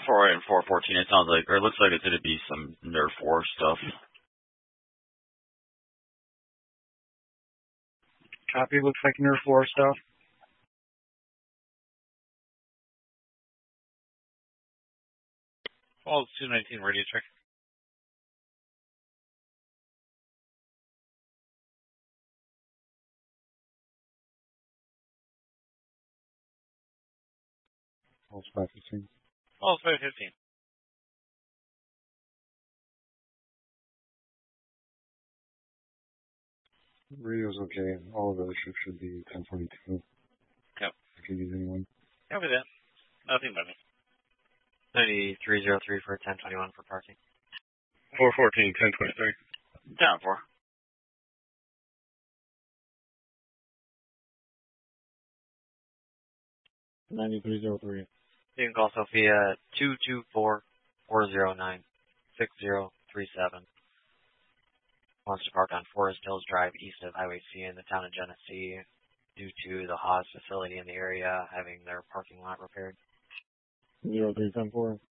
408 and 414, it sounds like, or it looks like it's going to be some Nerf War stuff. Copy, looks like Nerf War stuff. Falls 219, radio check. Falls 515. Falls 515. Radio's okay. All of the other ships should be 1042. Yep. If you need anyone. Copy that. Nothing but me. 9303 for 1021 for parking. 414, 1023. Down 4. $9303. You can call Sophia 224-409-6037. Wants to park on Forest Hills Drive east of Highway C in the town of Genesee due to the Haas facility in the area having their parking lot repaired. 0314.